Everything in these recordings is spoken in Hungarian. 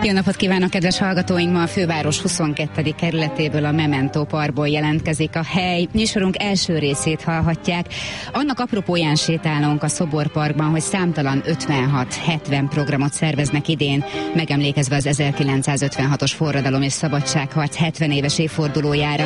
Jó napot kívánok, kedves hallgatóink! Ma a főváros 22. kerületéből, a Memento Parkból jelentkezik a hely. Műsorunk első részét hallhatják. Annak apropóján sétálunk a Szoborparkban, hogy számtalan 56-70 programot szerveznek idén, megemlékezve az 1956-os forradalom és szabadságharc 70 éves évfordulójára.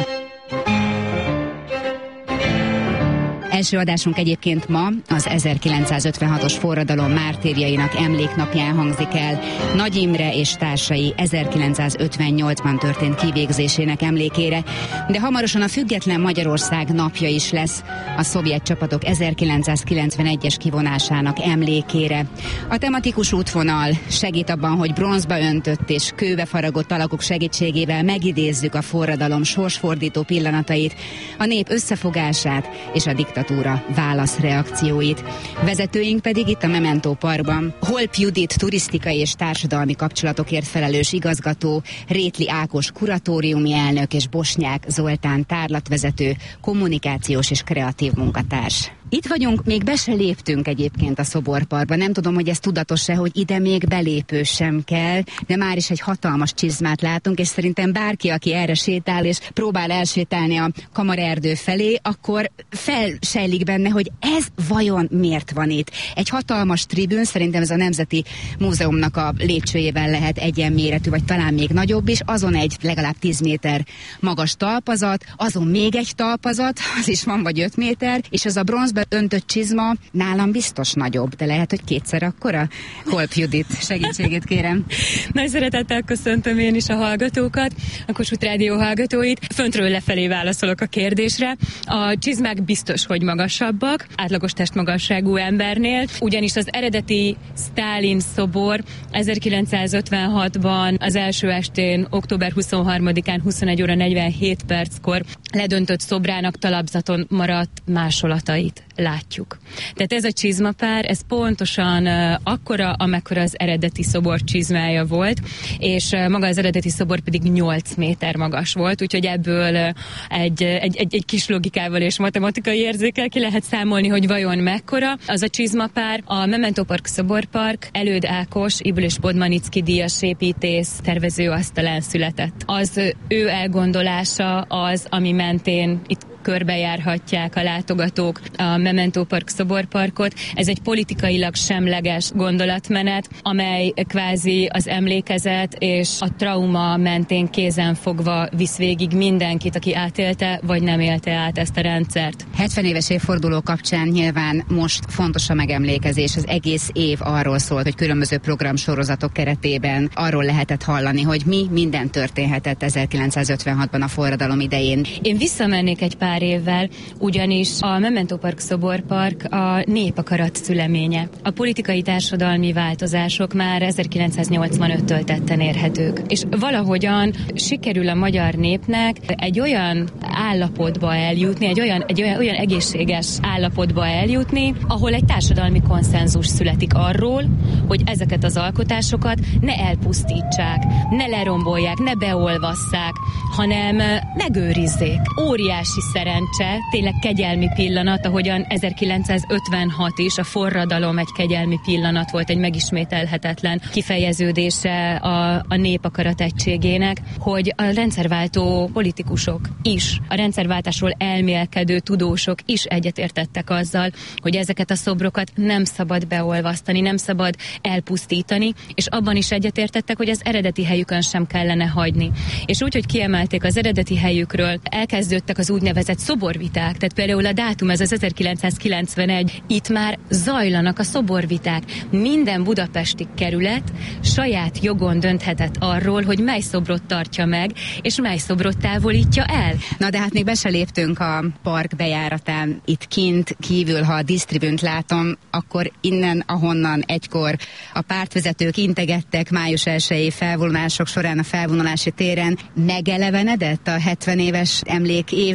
Első adásunk egyébként ma az 1956-os forradalom mártírjainak emléknapján hangzik el. Nagy Imre és társai 1958-ban történt kivégzésének emlékére, de hamarosan a független Magyarország napja is lesz, a szovjet csapatok 1991-es kivonásának emlékére. A tematikus útvonal segít abban, hogy bronzba öntött és kőbe faragott alakok segítségével megidézzük a forradalom sorsfordító pillanatait, a nép összefogását és a diktatúra válaszreakcióit. Vezetőink pedig itt a Memento Parkban Holp Judit turisztikai és társadalmi kapcsolatokért felelős igazgató, Rétli Ákos kuratóriumi elnök és Bosnyák Zoltán tárlatvezető, kommunikációs és kreatív munkatárs. Itt vagyunk, még be se léptünk egyébként a Szoborparkba. Nem tudom, hogy ez tudatos-e, hogy ide még belépő sem kell, de már is egy hatalmas csizmát látunk, és szerintem bárki, aki erre sétál és próbál elsétálni a Kamaraerdő felé, akkor felsejlik benne, hogy ez vajon miért van itt. Egy hatalmas tribűn, szerintem ez a Nemzeti Múzeumnak a lépcsőjével lehet egyenméretű, vagy talán még nagyobb is, azon egy legalább 10 méter magas talpazat, azon még egy talpazat, az is van vagy 5 méter, és az a bronzba öntött csizma nálam biztos nagyobb, de lehet, hogy kétszer akkora. Holp Judit, segítségét kérem. Nagy szeretettel köszöntöm én is a hallgatókat, a Kossuth Rádió hallgatóit. Föntről lefelé válaszolok a kérdésre. A csizmák biztos, hogy magasabbak, átlagos testmagasságú embernél, ugyanis az eredeti Sztálin szobor 1956-ban az első estén, október 23-án 21 óra 47 perckor ledöntött szobrának talapzaton maradt másolatait látjuk. Tehát ez a csizmapár, ez pontosan akkora, amekkora az eredeti szobor csizmája volt, és maga az eredeti szobor pedig 8 méter magas volt, úgyhogy ebből egy kis logikával és matematikai érzékkel ki lehet számolni, hogy vajon mekkora. Az a csizmapár a Memento Park Szoborpark Előd Ákos, Ybl és Podmanicki díjas építész tervezőasztalán született. Az ő elgondolása az, ami mentén itt körbejárhatják a látogatók a Memento Park Szoborparkot. Ez egy politikailag semleges gondolatmenet, amely kvázi az emlékezet és a trauma mentén kézenfogva visz végig mindenkit, aki átélte vagy nem élte át ezt a rendszert. 70 éves évforduló kapcsán nyilván most fontos a megemlékezés. Az egész év arról szólt, hogy különböző programsorozatok keretében arról lehetett hallani, hogy mi minden történhetett 1956-ban a forradalom idején. Én visszamennék egy pár évvel, ugyanis a Memento Park Szoborpark a népakarat szüleménye. A politikai társadalmi változások már 1985-től tetten érhetők. És valahogyan sikerül a magyar népnek egy olyan állapotba eljutni, egy olyan egészséges állapotba eljutni, ahol egy társadalmi konszenzus születik arról, hogy ezeket az alkotásokat ne elpusztítsák, ne lerombolják, ne beolvasszák, hanem megőrizzék. Óriási szerencse, tényleg kegyelmi pillanat, ahogyan 1956 is a forradalom egy kegyelmi pillanat volt, egy megismételhetetlen kifejeződése a népakarat egységének, hogy a rendszerváltó politikusok is, a rendszerváltásról elmélkedő tudósok is egyetértettek azzal, hogy ezeket a szobrokat nem szabad beolvasztani, nem szabad elpusztítani, és abban is egyetértettek, hogy az eredeti helyükön sem kellene hagyni. És úgy, hogy kiemelték az eredeti helyükről, elkezdődtek az úgynevezett szoborviták, tehát például a dátum, ez az 1991, itt már zajlanak a szoborviták. Minden budapesti kerület saját jogon dönthetett arról, hogy mely szobrot tartja meg, és mely szobrot távolítja el. Na de hát még be se léptünk a park bejáratán. Itt kint, kívül, ha a dísztribünt látom, akkor innen, ahonnan egykor a pártvezetők integettek május 1-i felvonulások során a felvonulási téren, megelevenedett a 70 éves emlék éven?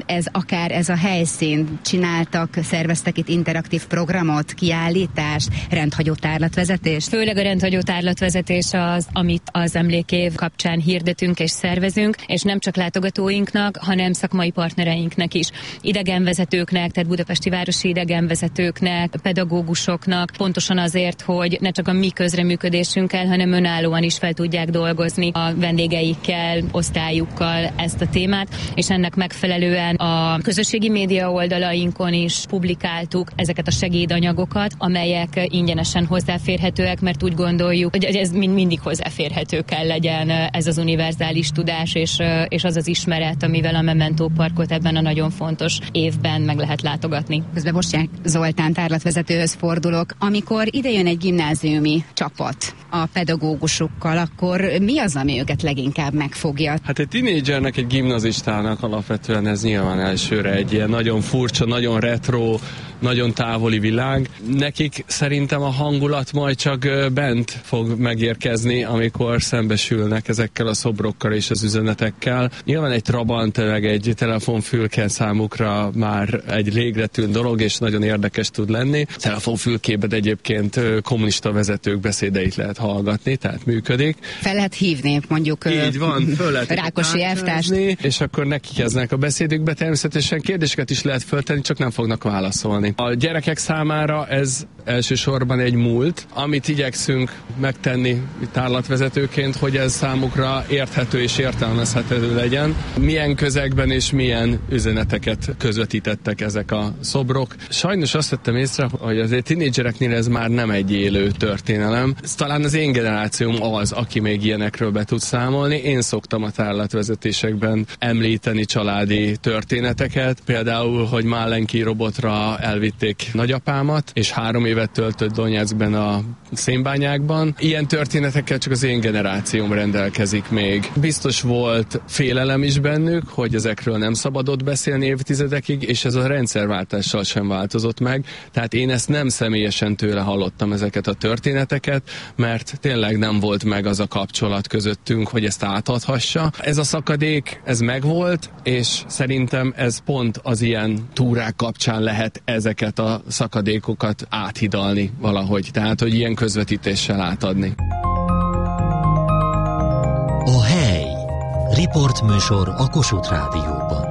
ez a helyszín, szerveztek itt interaktív programot, kiállítást, rendhagyó tárlatvezetést? Főleg a rendhagyó tárlatvezetés az, amit az emlékév kapcsán hirdetünk és szervezünk, és nem csak látogatóinknak, hanem szakmai partnereinknek is. Idegenvezetőknek, tehát budapesti városi idegenvezetőknek, pedagógusoknak, pontosan azért, hogy ne csak a mi közreműködésünkkel, hanem önállóan is fel tudják dolgozni a vendégeikkel, osztályukkal ezt a témát, és ennek megfelelően a közösségi média oldalainkon is publikáltuk ezeket a segédanyagokat, amelyek ingyenesen hozzáférhetőek, mert úgy gondoljuk, hogy ez mindig hozzáférhető kell legyen ez az univerzális tudás, és az az ismeret, amivel a Memento Parkot ebben a nagyon fontos évben meg lehet látogatni. Közben Bosnyák Zoltán tárlatvezetőhöz fordulok. Amikor idejön egy gimnáziumi csapat a pedagógusokkal, akkor mi az, ami őket leginkább megfogja? Hát egy tínédzsernek, egy gimnazistának alapvetően ez nyilván elsőre egy ilyen nagyon furcsa, nagyon retro, nagyon távoli világ. Nekik szerintem a hangulat majd csak bent fog megérkezni, amikor szembesülnek ezekkel a szobrokkal és az üzenetekkel. Nyilván egy Trabant, meg egy telefonfülke számukra már egy légretűn dolog, és nagyon érdekes tud lenni. Telefonfülkében egyébként kommunista vezetők beszédeit lehet hallgatni, tehát működik. Fel lehet hívni, mondjuk így van, föl lehet Rákosi elvtárs. És akkor neki kezdnek a beszédükbe. Természetesen kérdéseket is lehet föltenni, csak nem fognak válaszolni. A gyerekek számára ez elsősorban egy múlt, amit igyekszünk megtenni tárlatvezetőként, hogy ez számukra érthető és értelmezhető legyen. Milyen közegben és milyen üzeneteket közvetítettek ezek a szobrok. Sajnos azt vettem észre, hogy azért tínédzsereknél ez már nem egy élő történelem. Talán az én generációm az, aki még ilyenekről be tud számolni. Én szoktam a tárlatvezetésekben említeni családi történeteket. Például, hogy Málenki robotra elvitték nagyapámat, és 3 évet töltött Donyeckben a szénbányákban. Ilyen történetekkel csak az én generációm rendelkezik még. Biztos volt félelem is bennük, hogy ezekről nem szabadott beszélni évtizedekig, és ez a rendszerváltással sem változott meg. Tehát én ezt nem személyesen tőle hallottam, ezeket a történeteket, mert tényleg nem volt meg az a kapcsolat közöttünk, hogy ezt átadhassa. Ez a szakadék, ez megvolt, és szerintem ez pont az ilyen túrák kapcsán lehet ezeket a szakadékokat áthidalni valahogy. Tehát, hogy ilyen közvetítéssel átadni. A hely. Riportműsor a Kossuth Rádióban.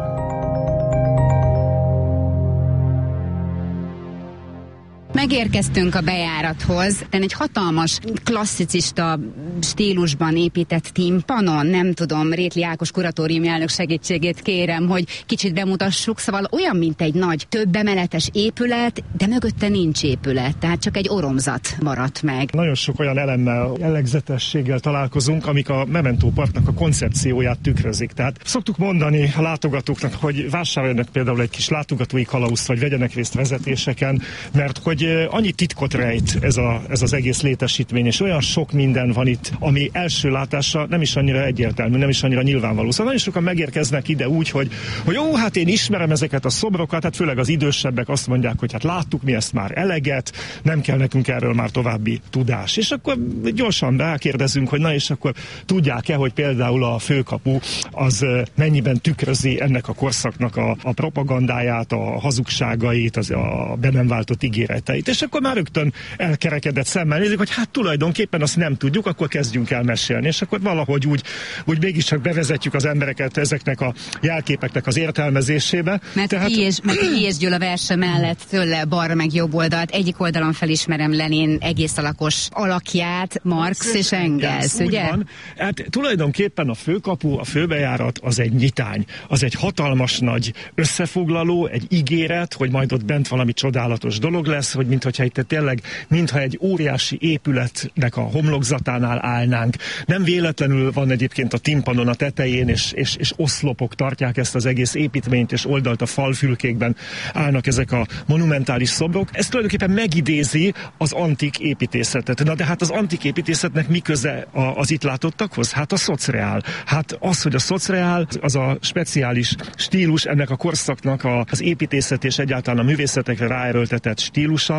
Megérkeztünk a bejárathoz, egy hatalmas klasszicista stílusban épített timpanon, nem tudom, Rétli Ákos kuratóriumi elnök segítségét kérem, hogy kicsit bemutassuk, szóval olyan, mint egy nagy, több emeletes épület, de mögötte nincs épület, tehát csak egy oromzat maradt meg. Nagyon sok olyan elemmel, jellegzetességgel találkozunk, amik a Memento Parknak a koncepcióját tükrözik. Tehát szoktuk mondani a látogatóknak, hogy vásároljanak például egy kis látogatói kalauzt, vagy vegyenek részt vezetéseken, mert hogy annyi titkot rejt ez az egész létesítmény, és olyan sok minden van itt, ami első látásra nem is annyira egyértelmű, nem is annyira nyilvánvaló. Szóval nagyon sokan megérkeznek ide úgy, hogy jó, hát én ismerem ezeket a szobrokat, hát főleg az idősebbek azt mondják, hogy hát láttuk mi ezt már eleget, nem kell nekünk erről már további tudás. És akkor gyorsan rákérdezünk, hogy na és akkor tudják-e, hogy például a főkapu az mennyiben tükrözi ennek a korszaknak a propagandáját, a hazugságait, a be nem váltott ígéreteit. És akkor már rögtön elkerekedett szemmel nézik, hogy hát tulajdonképpen azt nem tudjuk, akkor kezdjünk el mesélni. És akkor valahogy úgy mégiscsak bevezetjük az embereket ezeknek a jelképeknek az értelmezésébe. Mert Ilyes Gyula verse mellett tőle balra meg jobb oldalt, egyik oldalon felismerem Lenin egész alakos alakját, Marx és Engels, ugye? Van. Hát tulajdonképpen a főkapu, a főbejárat az egy nyitány, az egy hatalmas nagy összefoglaló, egy ígéret, hogy majd ott bent valami csodálatos dolog lesz, hogy mintha itt tényleg, mintha egy óriási épületnek a homlokzatánál állnánk. Nem véletlenül van egyébként a timpanon a tetején, és oszlopok tartják ezt az egész építményt, és oldalt a falfülkékben állnak ezek a monumentális szobrok. Ez tulajdonképpen megidézi az antik építészetet. Na de hát az antik építészetnek mi köze az itt látottakhoz? Hát a szocreál. Hát az, hogy a szocreál, az a speciális stílus ennek a korszaknak az építészet és egyáltalán a művészetekre ráerőltetett stílusa,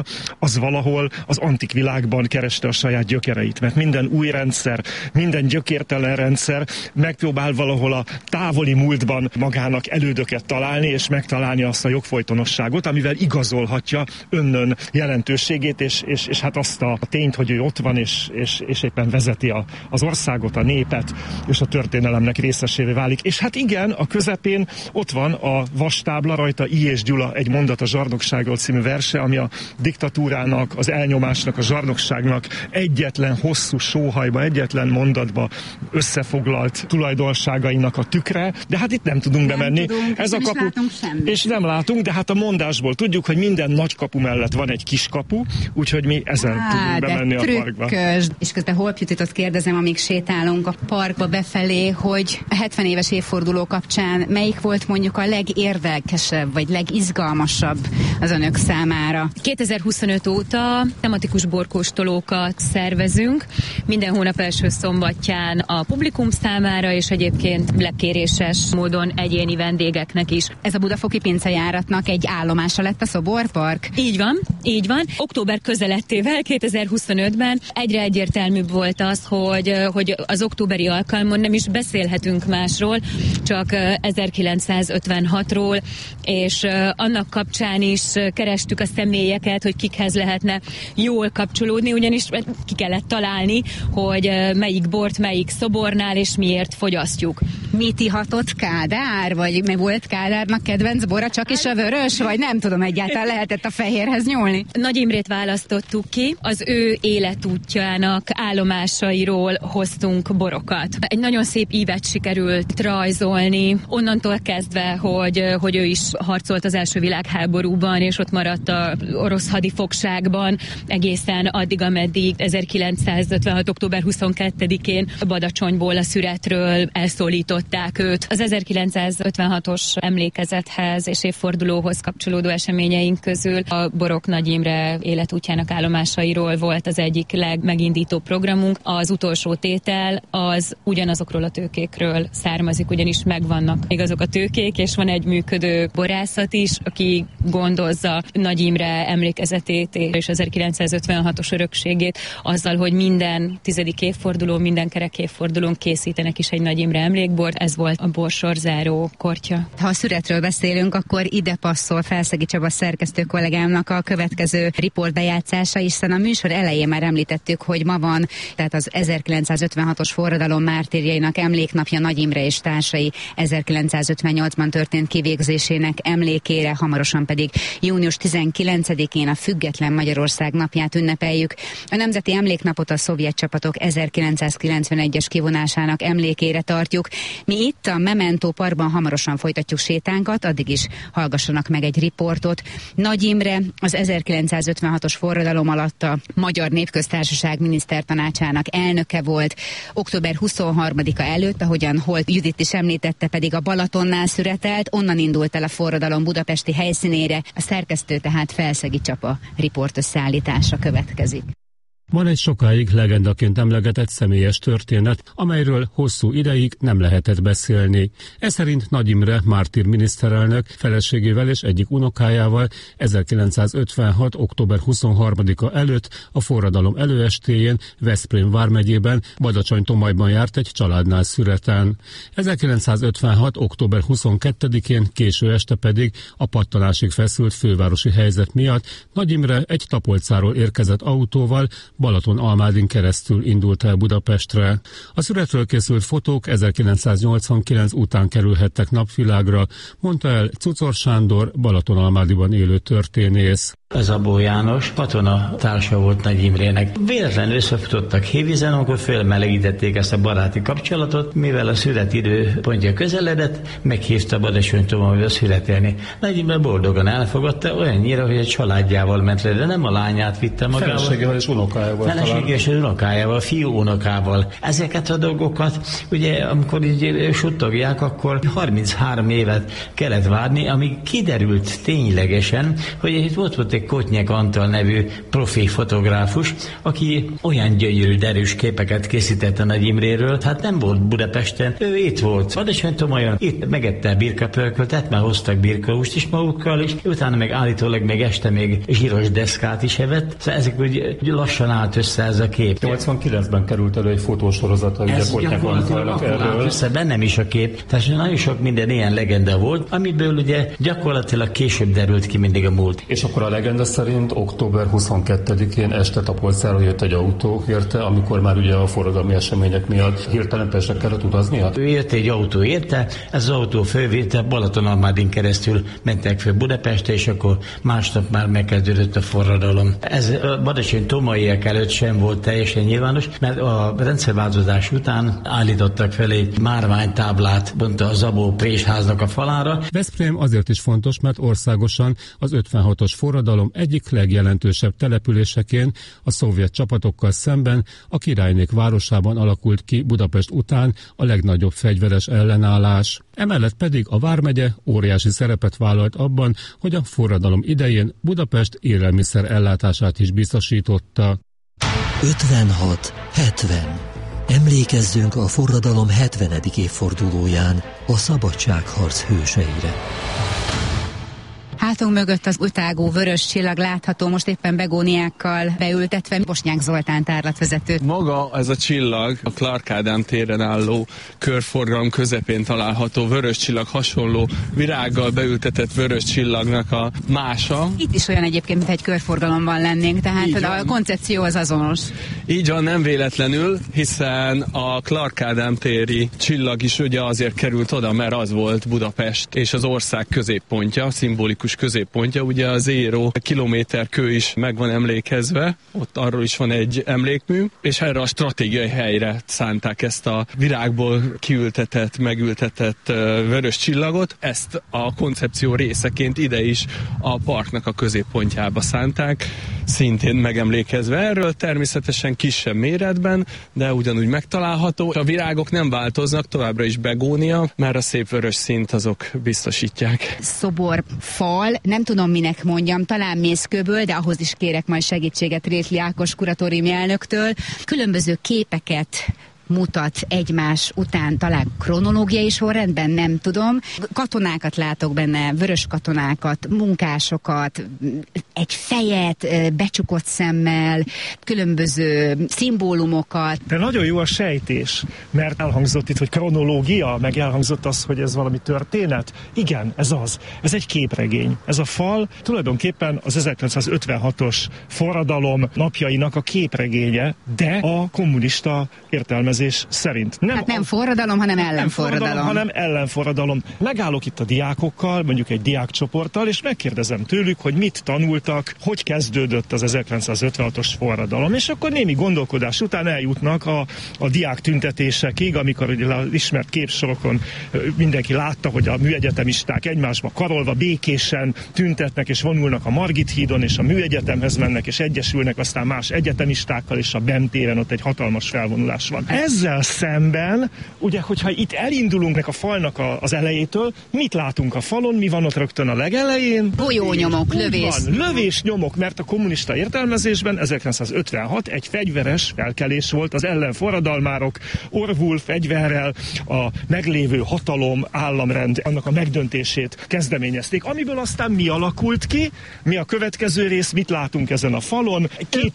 az valahol az antik világban kereste a saját gyökereit, mert minden új rendszer, minden gyökértelen rendszer megpróbál valahol a távoli múltban magának elődöket találni, és megtalálni azt a jogfolytonosságot, amivel igazolhatja önnön jelentőségét, és hát azt a tényt, hogy ő ott van, és éppen vezeti az országot, a népet, és a történelemnek részesévé válik. És hát igen, a közepén ott van a vastábla, rajta I. és Gyula egy mondat a zsarnokságról című verse, ami a diktatúrának, az elnyomásnak, a zsarnokságnak egyetlen hosszú sóhajba, egyetlen mondatba összefoglalt tulajdonságainak a tükre, de hát itt nem tudunk bemenni. Ez a kapu, és nem látunk, de hát a mondásból tudjuk, hogy minden nagy kapu mellett van egy kis kapu, úgyhogy mi ezen tudunk bemenni a parkba. És közben Holpjutit kérdezem, amíg sétálunk a parkba befelé, hogy a 70 éves évforduló kapcsán melyik volt mondjuk a legérdekesebb, vagy legizgalmasabb az önök számára? 2025 óta tematikus borkóstolókat szervezünk, minden hónap első szombatján a publikum számára, és egyébként lekéréses módon egyéni vendégeknek is. Ez a budafoki pincejáratnak egy állomása lett a Szoborpark? Így van. Október közelettével 2025-ben egyre egyértelműbb volt az, hogy az októberi alkalmon nem is beszélhetünk másról, csak 1956-ról, és annak kapcsán is kerestük a személyeket, hogy kikhez lehetne jól kapcsolódni, ugyanis ki kellett találni, hogy melyik bort melyik szobornál és miért fogyasztjuk. Mit ihatott Kádár? Vagy mi volt Kádárnak kedvenc bora, csak is a vörös? Vagy nem tudom, egyáltalán lehetett a fehérhez nyúlni? Nagy Imrét választottuk ki, az ő életútjának állomásairól hoztunk borokat. Egy nagyon szép ívet sikerült rajzolni, onnantól kezdve, hogy ő is harcolt az első világháborúban, és ott maradt az orosz hadifogságban egészen addig, ameddig 1956. október 22-én Badacsonyból, a Szüretről elszólították őt. Az 1956-os emlékezethez és évfordulóhoz kapcsolódó eseményeink közül a Borok Nagy Imre életútjának állomásairól volt az egyik legmegindító programunk. Az utolsó tétel az ugyanazokról a tőkékről származik, ugyanis megvannak még azok a tőkék, és van egy működő borászat is, aki gondozza Nagy Imre emlékezetét és 1956-os örökségét azzal, hogy minden 10. évforduló, minden kerek évfordulón készítenek is egy Nagy Imre emlékbort. Ez volt a borsorzáró kortya. Ha a Szüretről beszélünk, akkor ide passzol Felszegi Csaba szerkesztő kollégámnak a következő riportbejátszása, hiszen a műsor elején már említettük, hogy ma van, tehát az 1956-os forradalom mártírjainak emléknapja, Nagy Imre és társai 1958-ban történt kivégzésének emlékére, hamarosan pedig június 19-én a Független Magyarország napját ünnepeljük. A Nemzeti Emléknapot a szovjet csapatok 1991-es kivonásának emlékére tartjuk. Mi itt a Memento Parkban hamarosan folytatjuk sétánkat, addig is hallgassanak meg egy riportot. Nagy Imre az 1956-os forradalom alatt a Magyar Népköztársaság minisztertanácsának elnöke volt. Október 23-a előtt, ahogyan Holt Judit is említette, pedig a Balatonnál szüretelt, onnan indult el a forradalom budapesti helyszínére. A szerkesztő tehát Felszegi Csaba riportösszeállítása következik. Van egy sokáig legendaként emlegetett személyes történet, amelyről hosszú ideig nem lehetett beszélni. Ez szerint Nagy Imre mártír miniszterelnök feleségével és egyik unokájával 1956. október 23-a előtt a forradalom előestéjén Veszprém vármegyében Badacsony-Tomajban járt egy családnál Szüreten. 1956. október 22-én késő este pedig a pattanásig feszült fővárosi helyzet miatt Nagy Imre egy Tapolcáról érkezett autóval Balatonalmádin keresztül indult el Budapestre. A Szüretről készült fotók 1989 után kerülhettek napvilágra, mondta el Cucor Sándor, Balatonalmádiban élő történész. Zabó János katona társa volt Nagy Imrének. Véletlenül összefutottak Hévízen, amikor fölmelegítették ezt a baráti kapcsolatot, mivel a szület időpontja közeledett, meghívta Badacsony-Tomayba születelni. Nagy Imre boldogan elfogadta, olyannyira, hogy egy családjával ment le, de nem a lányát vitte magával. Feleségével és unokájával. Feleségével és unokájával, fiú unokával. Ezeket a dolgokat, ugye, amikor így suttogják, akkor 33 évet kellett várni, amíg kiderült ténylegesen, hogy itt volt egy egy Kotnyek Antal nevű profi fotográfus, aki olyan gyönyörű, derűs képeket készített a Nagy Imréről. Hát nem volt Budapesten, ő itt volt. Badacsony-Tomolyon, itt megette a birkapörköltet, már hoztak birkahúst is magukkal, és utána meg állítólag még este még zsíros deszkát is evett. Szóval ezek úgy lassan állt össze ez a kép. 89-ben került elő egy fotósorozata, ugye Kotnyek Antalnak erről. Össze bennem is a kép. Tehát nagyon sok minden ilyen legenda volt, amiből ugye gyakorlatilag később derült ki mindig a múlt. És akkor a legenda szerint október 22-én este Tapolcára jött egy autó érte, amikor már ugye a forradalmi események miatt hirtelen Pestre kellett utaznia? Ő jött egy autó érte, ez az autó fölvétel Balatonalmádin keresztül mentek föl Budapestre, és akkor másnap már megkezdődött a forradalom. Ez Badacsony-Tomaiak előtt sem volt teljesen nyilvános, mert a rendszerváltozás után állítottak fel egy márványtáblát pont a Zabó présháznak a falára. Veszprém azért is fontos, mert országosan az 56-os forradalom egyik legjelentősebb településeként a szovjet csapatokkal szemben a királynék városában alakult ki Budapest után a legnagyobb fegyveres ellenállás. Emellett pedig a vármegye óriási szerepet vállalt abban, hogy a forradalom idején Budapest élelmiszer ellátását is biztosította. 56-70. Emlékezzünk a forradalom 70. évfordulóján a szabadságharc hőseire. Hátunk mögött az utágú vörös csillag látható, most éppen begóniákkal beültetve. Bosnyák Zoltán tárlatvezető. Maga ez a csillag a Clark Ádám téren álló körforgalom közepén található vörös csillag, hasonló virággal beültetett vörös csillagnak a mása. Itt is olyan egyébként, mint egy körforgalomban lennénk, tehát a koncepció az azonos. Így van, nem véletlenül, hiszen a Clark Ádám téri csillag is ugye azért került oda, mert az volt Budapest és az ország középpontja, szimbolikus középpontja, ugye az Zéró kilométerkő is meg van emlékezve, ott arról is van egy emlékmű, és erre a stratégiai helyre szánták ezt a virágból kiültetett, megültetett vörös csillagot, ezt a koncepció részeként ide is a parknak a középpontjába szánták, szintén megemlékezve erről, természetesen kisebb méretben, de ugyanúgy megtalálható. A virágok nem változnak, továbbra is begónia, mert a szép vörös színt azok biztosítják. Szobor, fal, nem tudom minek mondjam, talán mészkőből, de ahhoz is kérek majd segítséget Rétli Ákos kuratóriumi elnöktől. Különböző képeket mutat egymás után, talán kronológiai sorrendben, nem tudom. Katonákat látok benne, vörös katonákat, munkásokat, egy fejet becsukott szemmel, különböző szimbólumokat. De nagyon jó a sejtés, mert elhangzott itt, hogy kronológia, meg elhangzott az, hogy ez valami történet. Igen, ez az. Ez egy képregény. Ez a fal tulajdonképpen az 1956-os forradalom napjainak a képregénye, de a kommunista értelmezés szerint. Nem forradalom, hanem ellenforradalom. hanem ellenforradalom. Megállok itt a diákokkal, mondjuk egy diákcsoporttal, és megkérdezem tőlük, hogy mit tanultak, hogy kezdődött az 1956-os forradalom, és akkor némi gondolkodás után eljutnak a diák tüntetésekig, amikor ugye az ismert képsorokon mindenki látta, hogy a műegyetemisták egymásba karolva békésen tüntetnek, és vonulnak a Margit hídon, és a műegyetemhez mennek, és egyesülnek aztán más egyetemistákkal, és a BEM téren ott egy hatalmas felvonulás van. Ezzel szemben, ugye, hogyha itt elindulunk a falnak az elejétől, mit látunk a falon, mi van ott rögtön a legelején? Golyónyomok, lövés. Lövésnyomok, mert a kommunista értelmezésben 1956 egy fegyveres felkelés volt, az ellenforradalmárok orvul fegyverrel a meglévő hatalom, államrend, annak a megdöntését kezdeményezték, amiből aztán mi alakult ki, mi a következő rész, mit látunk ezen a falon?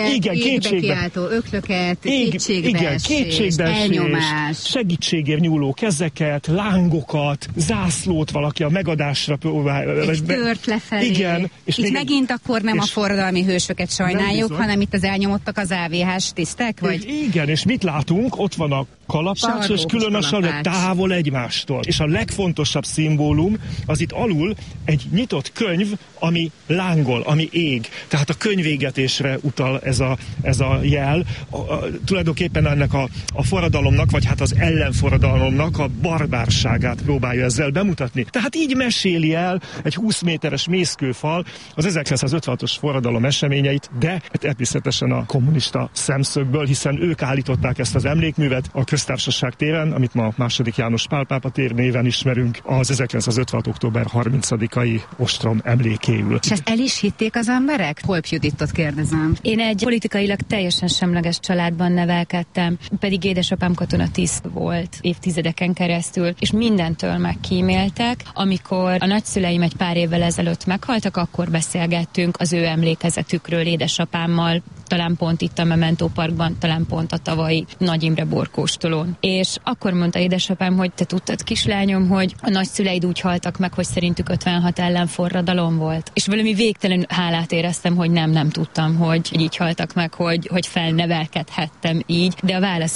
Kétségbeesés, segítségért nyúló kezeket, lángokat, zászlót valaki a megadásra próbál. Egy tört lefelé. Igen. És itt megint akkor nem a forradalmi hősöket sajnáljuk, hanem itt az elnyomottak az AVH-s tisztek? Vagy? Igen, és mit látunk? Ott van a kalapács, és külön a sarlók távol egymástól. És a legfontosabb szimbólum az itt alul egy nyitott könyv, ami lángol, ami ég. Tehát a könyvégetésre utal ez a jel. Tulajdonképpen ennek a a forradalomnak, vagy hát az ellenforradalomnak a barbárságát próbálja ezzel bemutatni. Tehát így meséli el egy 20 méteres mészkőfal az 1956-os forradalom eseményeit, de természetesen a kommunista szemszögből, hiszen ők állították ezt az emlékművet a Köztársaság téren, amit ma II. János Pál pápa tér néven ismerünk, az 1956. október 30-ai ostrom emlékéül. És ezt el is hitték az emberek? Holp Juditot kérdezem. Én egy politikailag teljesen semleges családban nevelkedtem, pedig édesapám katonatiszt volt évtizedeken keresztül, és mindentől megkíméltek. Amikor a nagyszüleim egy pár évvel ezelőtt meghaltak, akkor beszélgettünk az ő emlékezetükről édesapámmal, talán pont itt a Memento Parkban, talán pont a tavalyi Nagy Imre borkóstolón. És akkor mondta édesapám, hogy te tudtad, kislányom, hogy a nagyszüleid úgy haltak meg, hogy szerintük 56 ellenforradalom volt. És valami végtelen hálát éreztem, hogy nem tudtam, hogy így haltak meg, hogy felnevelkedhettem így. De a válasz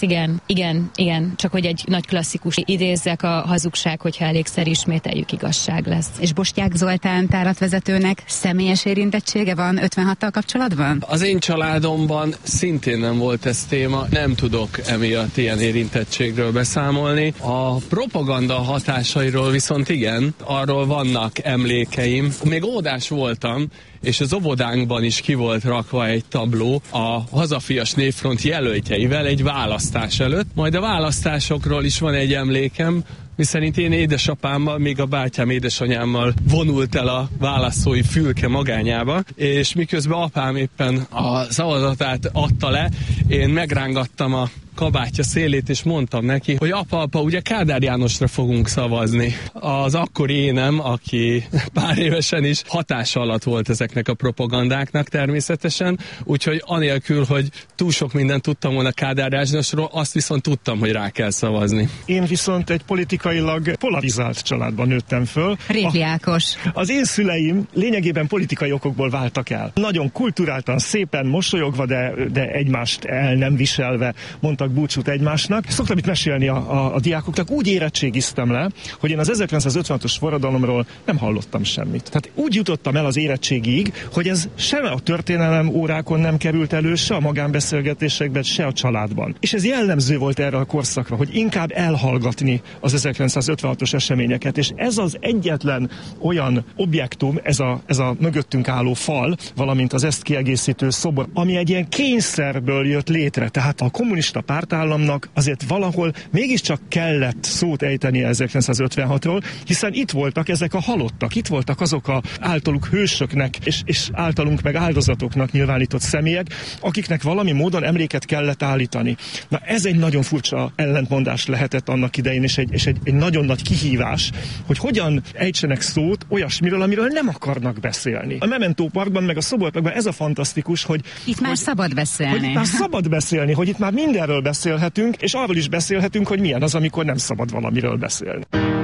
igen, csak hogy egy nagy klasszikus idézzek, a hazugság, hogyha elégszer ismételjük, igazság lesz. És Bostják Zoltán táratvezetőnek személyes érintettsége van 56-tal kapcsolatban? Az én családomban szintén nem volt ez téma, nem tudok emiatt ilyen érintettségről beszámolni. A propaganda hatásairól viszont igen, arról vannak emlékeim. Még óvodás voltam, és az óvodánkban is ki volt rakva egy tabló a Hazafias Névfront jelöltjeivel egy választás előtt. Majd a választásokról is van egy emlékem, miszerint én édesapámmal, még a bátyám édesanyámmal vonult el a választói fülke magányába, és miközben apám éppen a szavazatát adta le, én megrángattam a kabátja szélét, és mondtam neki, hogy apa, ugye Kádár Jánosra fogunk szavazni. Az akkori énem, aki pár évesen is hatása alatt volt ezeknek a propagandáknak természetesen, úgyhogy anélkül, hogy túl sok mindent tudtam volna Kádár Jánosról, azt viszont tudtam, hogy rá kell szavazni. Én viszont egy politikailag polarizált családban nőttem föl. Répi Ákos. Az én szüleim lényegében politikai okokból váltak el. Nagyon kulturáltan, szépen mosolyogva, de egymást el nem viselve mondtak búcsút egymásnak. Szoktam itt mesélni a diákoknak, úgy érettségiztem le, hogy én az 1956-os forradalomról nem hallottam semmit. Tehát úgy jutottam el az érettségig, hogy ez se a történelem órákon nem került elő, se a magánbeszélgetésekben, se a családban. És ez jellemző volt erre a korszakra, hogy inkább elhallgatni az 1956-os eseményeket, és ez az egyetlen olyan objektum, ez a mögöttünk álló fal, valamint az ezt kiegészítő szobor, ami egy ilyen kényszerből jött létre. Tehát a kommunista pártállamnak azért valahol mégiscsak kellett szót ejteni 1956-ról, hiszen itt voltak ezek a halottak, itt voltak azok a általuk hősöknek és általunk meg áldozatoknak nyilvánított személyek, akiknek valami módon emléket kellett állítani. Na ez egy nagyon furcsa ellentmondás lehetett annak idején, és egy nagyon nagy kihívás, hogy hogyan ejtsenek szót olyasmiről, amiről nem akarnak beszélni. A Memento Parkban, meg a Szoborparkban ez a fantasztikus, hogy itt már szabad beszélni. Hogy itt már szabad beszélni, hogy itt már mindenről beszélhetünk, és arról is beszélhetünk, hogy milyen az, amikor nem szabad valamiről beszélni.